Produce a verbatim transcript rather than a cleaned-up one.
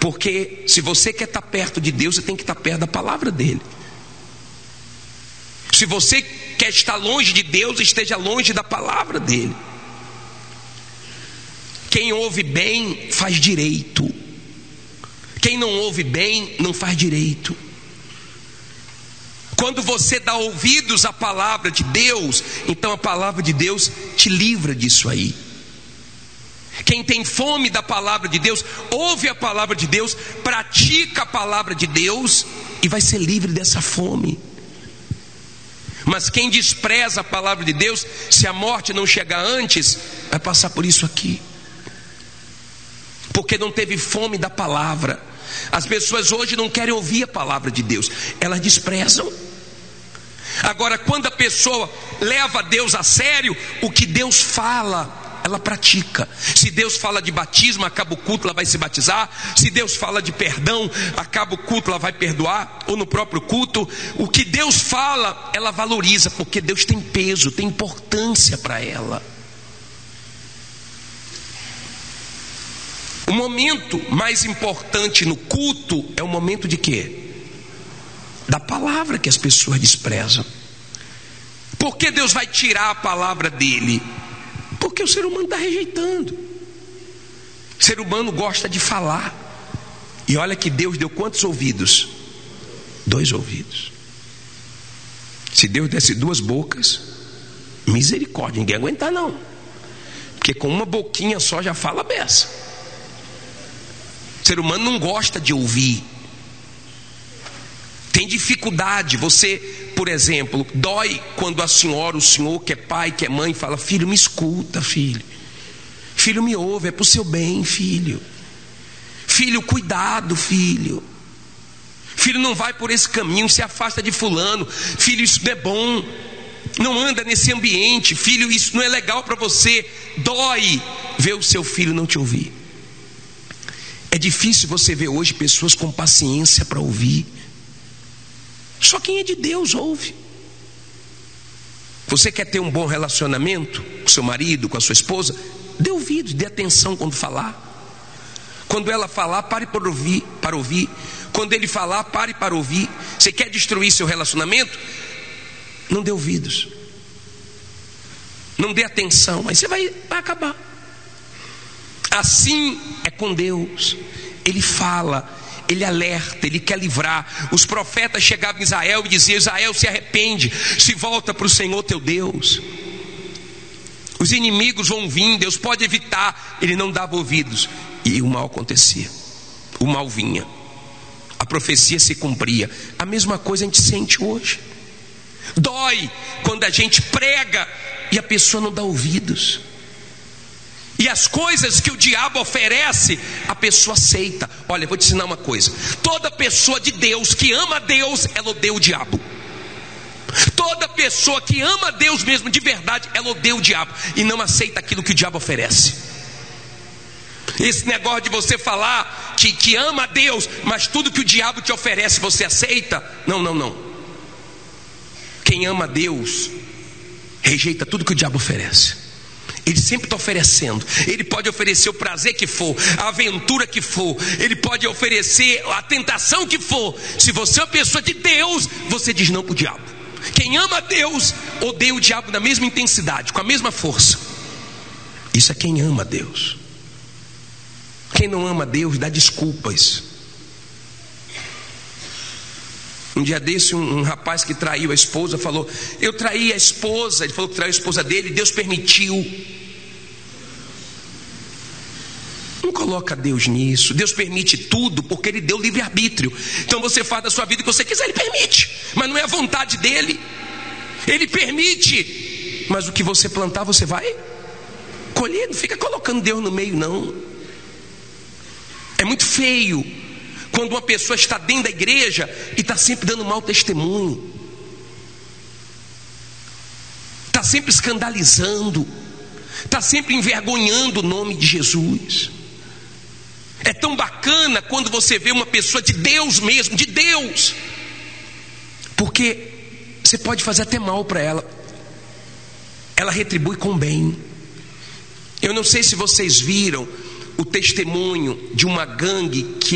Porque se você quer estar perto de Deus, você tem que estar perto da palavra dele. Se você quer estar longe de Deus, esteja longe da palavra dele. Quem ouve bem faz direito. Quem não ouve bem não faz direito. Quando você dá ouvidos à palavra de Deus, então a palavra de Deus te livra disso aí. Quem tem fome da palavra de Deus, ouve a palavra de Deus, pratica a palavra de Deus e vai ser livre dessa fome. Mas quem despreza a palavra de Deus, se a morte não chegar antes, vai passar por isso aqui. Porque não teve fome da palavra. As pessoas hoje não querem ouvir a palavra de Deus, elas desprezam. Agora, quando a pessoa leva Deus a sério, o que Deus fala, ela pratica. Se Deus fala de batismo, acaba o culto, ela vai se batizar. Se Deus fala de perdão, acaba o culto, ela vai perdoar. Ou no próprio culto, o que Deus fala, ela valoriza, porque Deus tem peso, tem importância para ela. O momento mais importante no culto é o momento de quê? Da palavra, que as pessoas desprezam. Por que Deus vai tirar a palavra dele? Porque o ser humano está rejeitando. O ser humano gosta de falar. E olha que Deus deu quantos ouvidos? Dois ouvidos. Se Deus desse duas bocas, misericórdia, ninguém aguentar não. Porque com uma boquinha só já fala a beça. O ser humano não gosta de ouvir. Tem dificuldade. Você, por exemplo, dói quando a senhora, o senhor que é pai, que é mãe, fala: filho, me escuta, filho. Filho, me ouve, é para o seu bem, filho. Filho, cuidado, filho. Filho, não vai por esse caminho, se afasta de fulano. Filho, isso não é bom. Não anda nesse ambiente. Filho, isso não é legal para você. Dói ver o seu filho não te ouvir. É difícil você ver hoje pessoas com paciência para ouvir. Só quem é de Deus ouve. Você quer ter um bom relacionamento com seu marido, com a sua esposa? Dê ouvido, dê atenção quando falar. Quando ela falar, pare para ouvir, para ouvir. Quando ele falar, pare para ouvir. Você quer destruir seu relacionamento? Não dê ouvidos. Não dê atenção, mas você vai, vai acabar. Assim é com Deus. Ele fala, ele alerta, ele quer livrar. Os profetas chegavam em Israel e diziam: Israel, se arrepende, se volta para o Senhor teu Deus. Os inimigos vão vir, Deus pode evitar. Ele não dava ouvidos e o mal acontecia. O mal vinha, a profecia se cumpria. A mesma coisa a gente sente hoje. Dói quando a gente prega e a pessoa não dá ouvidos. E as coisas que o diabo oferece, a pessoa aceita. Olha, eu vou te ensinar uma coisa. Toda pessoa de Deus que ama Deus, ela odeia o diabo. Toda pessoa que ama Deus mesmo de verdade, ela odeia o diabo e não aceita aquilo que o diabo oferece. Esse negócio de você falar que, que ama a Deus, mas tudo que o diabo te oferece você aceita? Não, não, não. Quem ama a Deus rejeita tudo que o diabo oferece. Ele sempre está oferecendo. Ele pode oferecer o prazer que for, a aventura que for. Ele pode oferecer a tentação que for. Se você é uma pessoa de Deus, você diz não para o diabo. Quem ama a Deus, odeia o diabo na mesma intensidade, com a mesma força. Isso é quem ama a Deus. Quem não ama a Deus dá desculpas. Um dia desse, um, um rapaz que traiu a esposa falou: eu traí a esposa. Ele falou que traiu a esposa dele, Deus permitiu. Não coloca Deus nisso. Deus permite tudo porque Ele deu livre-arbítrio. Então você faz da sua vida o que você quiser, Ele permite, mas não é a vontade dEle. Ele permite, mas o que você plantar você vai colher. Não fica colocando Deus no meio, não. É muito feio quando uma pessoa está dentro da igreja e está sempre dando mau testemunho, está sempre escandalizando, está sempre envergonhando o nome de Jesus. É tão bacana quando você vê uma pessoa de Deus mesmo, de Deus, porque você pode fazer até mal para ela, ela retribui com bem. Eu não sei se vocês viram o testemunho de uma gangue que